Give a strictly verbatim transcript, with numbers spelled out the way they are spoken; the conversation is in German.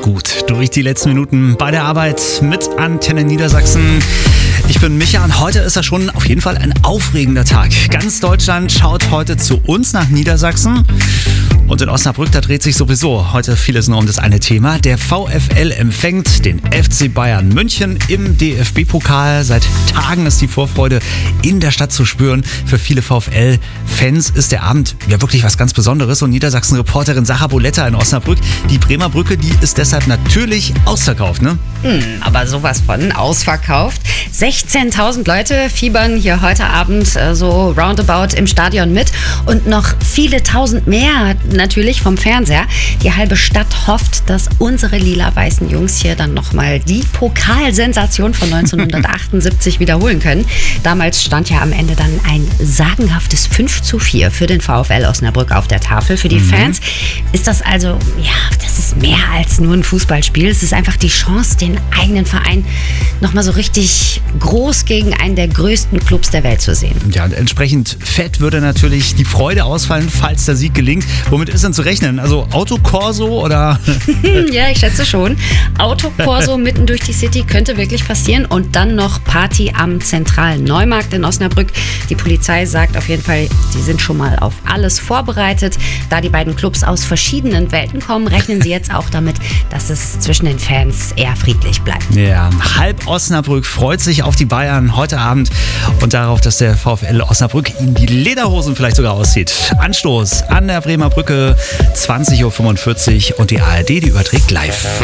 gut durch die letzten Minuten bei der Arbeit mit Antenne Niedersachsen. Ich bin Micha und heute ist das schon auf jeden Fall ein aufregender Tag. Ganz Deutschland schaut heute zu uns nach Niedersachsen. Und in Osnabrück, da dreht sich sowieso heute vieles nur um das eine Thema. Der VfL empfängt den F C Bayern München im D F B-Pokal. Seit Tagen ist die Vorfreude in der Stadt zu spüren. Für viele VfL-Fans ist der Abend ja wirklich was ganz Besonderes. Und Niedersachsen-Reporterin Sarah Boletta in Osnabrück, die Bremer Brücke, die ist deshalb natürlich ausverkauft, ne? Hm, aber sowas von ausverkauft. sechzehntausend Leute fiebern hier heute Abend äh, so roundabout im Stadion mit und noch viele tausend mehr natürlich vom Fernseher. Die halbe Stadt hofft, dass unsere lila-weißen Jungs hier dann nochmal die Pokalsensation von neunzehnhundertachtundsiebzig wiederholen können. Damals stand ja am Ende dann ein sagenhaftes fünf zu vier für den VfL Osnabrück auf der Tafel. Für die mhm. Fans ist das also, ja, das ist mehr als nur ein Fußballspiel. Es ist einfach die Chance, den eigenen Verein nochmal so richtig groß gegen einen der größten Clubs der Welt zu sehen. Ja, und entsprechend fett würde natürlich die Freude ausfallen, falls der Sieg gelingt. Womit ist denn zu rechnen? Also Autokorso oder? Ja, ich schätze schon. Autokorso mitten durch die City könnte wirklich passieren. Und dann noch Party am zentralen Neumarkt in Osnabrück. Die Polizei sagt auf jeden Fall, sie sind schon mal auf alles vorbereitet. Da die beiden Clubs aus verschiedenen Welten kommen, rechnen sie jetzt auch damit, dass es zwischen den Fans eher friedlich bleibt. Ja, halb Osnabrück freut sich auf die Bayern heute Abend und darauf, dass der VfL Osnabrück ihnen die Lederhosen vielleicht sogar auszieht. Anstoß an der Bremer Brücke, zwanzig Uhr fünfundvierzig und die A R D, die überträgt live.